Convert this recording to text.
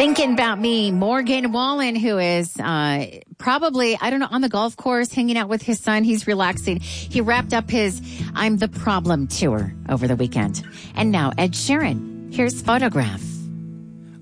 Thinking about me, Morgan Wallen, who is probably, I don't know, on the golf course, hanging out with his son. He's relaxing. He wrapped up his I'm the Problem tour over the weekend. And now Ed Sheeran. Here's Photograph.